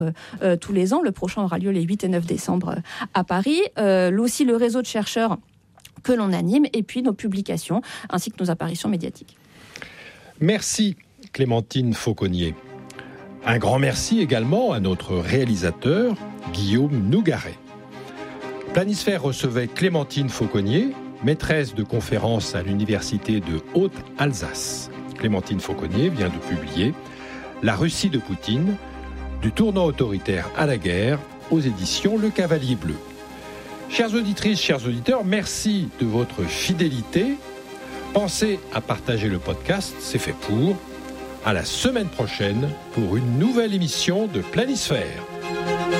tous les ans. Le prochain aura lieu les 8 et 9 décembre à Paris. Aussi le réseau de chercheurs que l'on anime, et puis nos publications, ainsi que nos apparitions médiatiques. Merci Clémentine Fauconnier. Un grand merci également à notre réalisateur Guillaume Nougaret. Planisphère recevait Clémentine Fauconnier, maîtresse de conférences à l'Université de Haute-Alsace. Clémentine Fauconnier vient de publier « La Russie de Poutine, du tournant autoritaire à la guerre » aux éditions Le Cavalier Bleu. Chères auditrices, chers auditeurs, merci de votre fidélité. Pensez à partager le podcast, c'est fait pour. À la semaine prochaine pour une nouvelle émission de Planisphère.